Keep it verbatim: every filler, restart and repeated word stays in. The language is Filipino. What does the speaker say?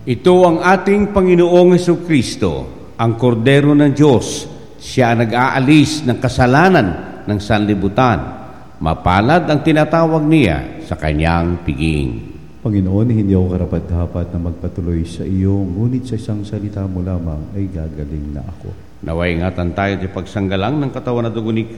Ito ang ating Panginoong Hesukristo, ang Kordero ng Diyos. Siya ang nag-aalis ng kasalanan ng sanlibutan. Mapalad ang tinatawag niya sa kanyang piging. Panginoon, hindi ako karapat-dapat na magpatuloy sa iyo, ngunit sa isang salita mo lamang ay gagaling na ako. Naway ingatan tayo sa pagsanggalang ng katawan at dugo ni